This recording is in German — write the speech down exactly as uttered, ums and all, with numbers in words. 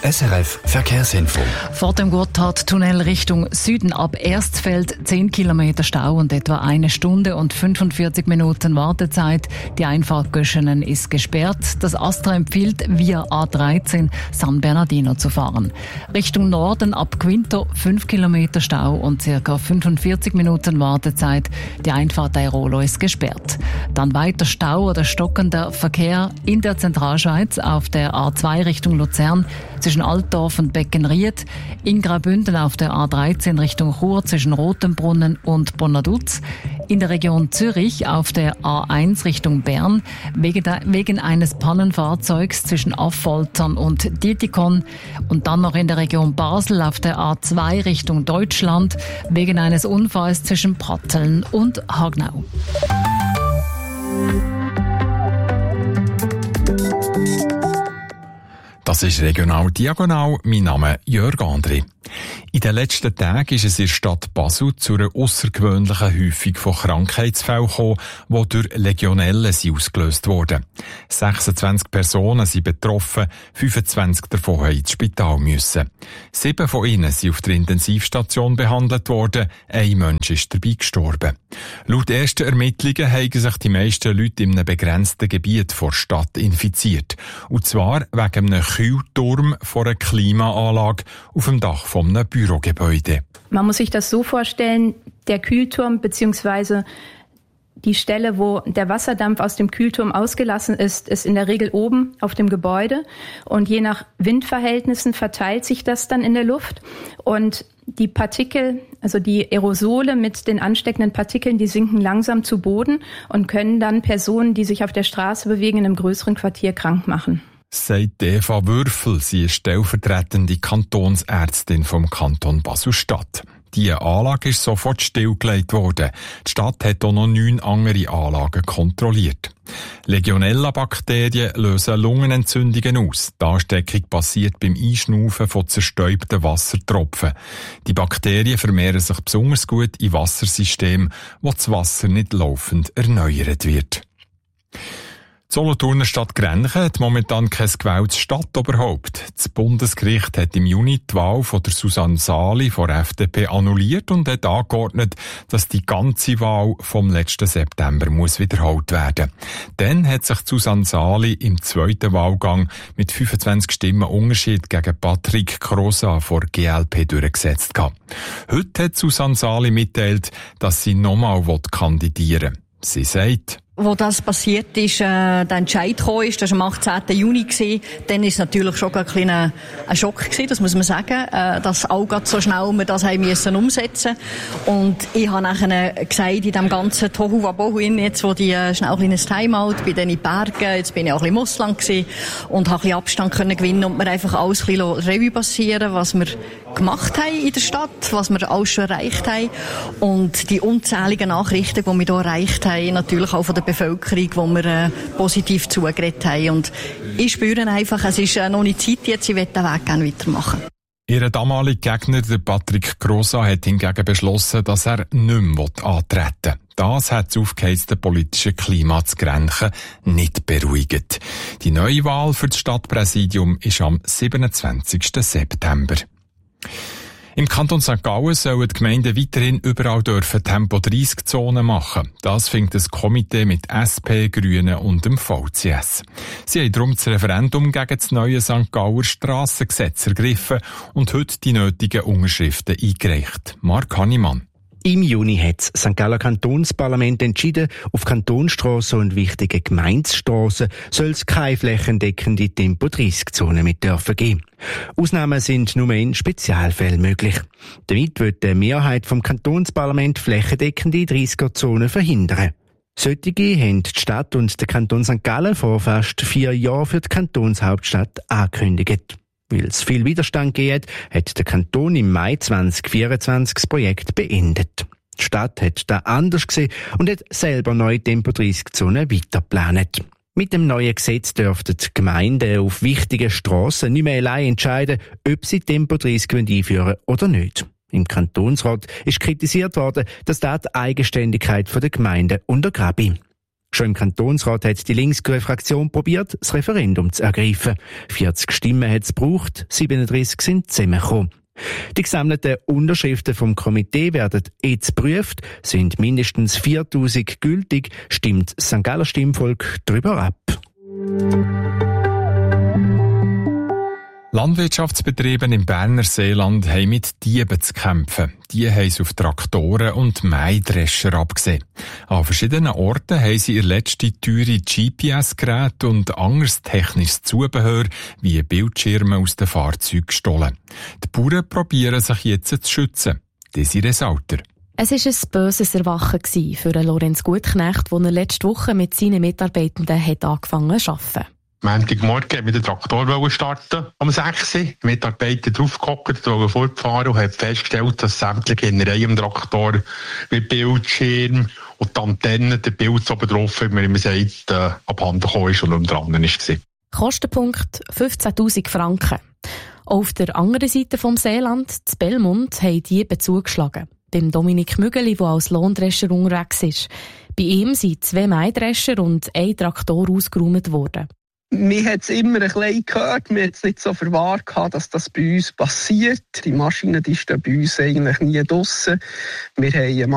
S R F Verkehrsinfo. Vor dem Gotthardtunnel Richtung Süden ab Erstfeld zehn Kilometer Stau und etwa eine Stunde und fünfundvierzig Minuten Wartezeit. Die Einfahrt Göschenen ist gesperrt. Das Astra empfiehlt, via A dreizehn San Bernardino zu fahren. Richtung Norden ab Quinto fünf Kilometer Stau und ca. fünfundvierzig Minuten Wartezeit. Die Einfahrt Airolo ist gesperrt. Dann weiter Stau oder stockender Verkehr in der Zentralschweiz auf der A zwei Richtung Luzern zwischen Altdorf und Beckenried, in Graubünden auf der A dreizehn Richtung Chur zwischen Rotenbrunnen und Bonnaduz, in der Region Zürich auf der A eins Richtung Bern wegen, der, wegen eines Pannenfahrzeugs zwischen Affoltern und Dietikon und dann noch in der Region Basel auf der A zwei Richtung Deutschland wegen eines Unfalls zwischen Pratteln und Hagnau. Das ist regional diagonal. Mein Name ist Jörg André. In den letzten Tagen ist es in der Stadt Basel zu einer aussergewöhnlichen Häufung von Krankheitsfällen gekommen, die durch Legionellen ausgelöst wurden. sechsundzwanzig Personen sind betroffen, fünfundzwanzig davon mussten ins Spital müssen. Sieben von ihnen sind auf der Intensivstation behandelt worden, ein Mensch ist dabei gestorben. Laut ersten Ermittlungen haben sich die meisten Leute in einem begrenzten Gebiet der Stadt infiziert. Und zwar wegen einem Kühlturm von einer Klimaanlage auf dem Dach von einem Bürogebäude. Man muss sich das so vorstellen, der Kühlturm bzw. die Stelle, wo der Wasserdampf aus dem Kühlturm ausgelassen ist, ist in der Regel oben auf dem Gebäude. Und je nach Windverhältnissen verteilt sich das dann in der Luft. Und die Partikel, also die Aerosole mit den ansteckenden Partikeln, die sinken langsam zu Boden und können dann Personen, die sich auf der Straße bewegen, in einem größeren Quartier krank machen. Sagt Eva Würfel, sie ist stellvertretende Kantonsärztin vom Kanton Basel-Stadt. Diese Anlage ist sofort stillgelegt worden. Die Stadt hat auch noch neun andere Anlagen kontrolliert. Legionella-Bakterien lösen Lungenentzündungen aus. Die Ansteckung passiert beim Einschnaufen von zerstäubten Wassertropfen. Die Bakterien vermehren sich besonders gut in Wassersystemen, wo das Wasser nicht laufend erneuert wird. Die Solothurner Stadt Grenchen hat momentan kein gewähltes Stadtoberhaupt. Das Bundesgericht hat im Juni die Wahl von der Susanne Sali von der F D P annulliert und hat angeordnet, dass die ganze Wahl vom letzten September muss wiederholt werden. Dann hat sich Susanne Sali im zweiten Wahlgang mit fünfundzwanzig Stimmen Unterschied gegen Patrick Croza von G L P durchgesetzt. Heute hat Susanne Sali mitteilt, dass sie nochmal kandidieren will. Sie sagt, wo das passiert ist, äh, der Entscheid gekommen ist, das war am achtzehnten Juni gewesen, dann ist es natürlich schon ein kleiner ein Schock gewesen, das muss man sagen, äh, dass auch gerade so schnell wir das haben müssen umsetzen. Und ich habe nachher gesagt, in dem ganzen Tohuwabohu, jetzt wo die äh, schnell ein kleines Timeout bei den Bergen, jetzt bin ich auch ein bisschen im Ausland gewesen und habe ein bisschen Abstand können gewinnen und mir einfach alles ein bisschen Revue passieren, was wir gemacht haben in der Stadt, was wir alles schon erreicht haben und die unzähligen Nachrichten, die wir hier erreicht haben, natürlich auch von der Bevölkerung, wo wir äh, positiv zugeredet haben. Und ich spüre einfach, es ist äh, noch nicht Zeit jetzt, ich will den Weg gerne weitermachen. Ihr damaliger Gegner, der Patrick Croza, hat hingegen beschlossen, dass er nicht mehr antreten will. Das hat das aufgeheizte politische Klima zu Grenchen nicht beruhigt. Die neue Wahl für das Stadtpräsidium ist am siebenundzwanzigsten September. Im Kanton Sankt Gallen sollen die Gemeinden weiterhin überall dürfen Tempo dreissig Zonen machen. Das findet das Komitee mit S P, Grünen und dem V C S. Sie haben darum das Referendum gegen das neue Sankt Galler Strassengesetz ergriffen und heute die nötigen Unterschriften eingereicht. Mark Hannemann. Im Juni hat das Sankt Galler Kantonsparlament entschieden, auf Kantonsstrassen und wichtigen Gemeindestrassen soll es keine flächendeckende Tempo dreissig Zonen mit dürfen geben. Ausnahmen sind nur in Spezialfällen möglich. Damit wird die Mehrheit vom Kantonsparlament flächendeckende dreissiger Zonen verhindern. Solche haben die Stadt und der Kanton Sankt Gallen vor fast vier Jahren für die Kantonshauptstadt angekündigt. Weil es viel Widerstand gibt, hat der Kanton im Mai zweitausendvierundzwanzig das Projekt beendet. Die Stadt hat das anders gesehen und hat selber neue Tempo dreissig Zonen weitergeplant. Mit dem neuen Gesetz dürften die Gemeinden auf wichtigen Strassen nicht mehr allein entscheiden, ob sie Tempo dreissig einführen oder nicht. Im Kantonsrat ist kritisiert worden, dass da die Eigenständigkeit der Gemeinden untergrabe. Schon im Kantonsrat hat die linksgrüne Fraktion probiert, das Referendum zu ergreifen. vierzig Stimmen hat es gebraucht, siebenunddreissig sind zusammengekommen. Die gesammelten Unterschriften vom Komitee werden jetzt geprüft, sind mindestens viertausend gültig, stimmt das Sankt Galler Stimmvolk darüber ab. Landwirtschaftsbetriebe im Berner Seeland haben mit Dieben zu kämpfen. Die haben sie auf Traktoren und Mähdrescher abgesehen. An verschiedenen Orten haben sie ihr letzte teure G P S-Geräte und anderes technisches Zubehör wie Bildschirme aus den Fahrzeugen gestohlen. Die Bauern probieren sich jetzt zu schützen. Desiree Sauter. Es war ein böses Erwachen für Lorenz Gutknecht, der er letzte Woche mit seinen Mitarbeitenden hat angefangen zu arbeiten. Montagmorgen wollten wir den Traktor starten, um sechs Uhr. Die Mitarbeiter draufgehockt, wollten fortfahren und haben festgestellt, dass sämtliche Innereien im Traktor mit Bildschirm und die Antenne, der Bild oben drauf, wie man immer sagt, äh, abhanden gekommen ist und nicht mehr dran war. Kostenpunkt fünfzehntausend Franken. Auf der anderen Seite vom Seeland, in Belmont, haben Diebe zugeschlagen. Beim Dominik Mügeli, der als Lohndrescher unterwegs ist. Bei ihm sind zwei Mähdrescher und ein Traktor ausgeräumt worden. Man hat es immer ein bisschen gehört, man hat es nicht so verwahrt gehabt, dass das bei uns passiert. Die Maschinen die stehen bei uns eigentlich nie draussen. Wir haben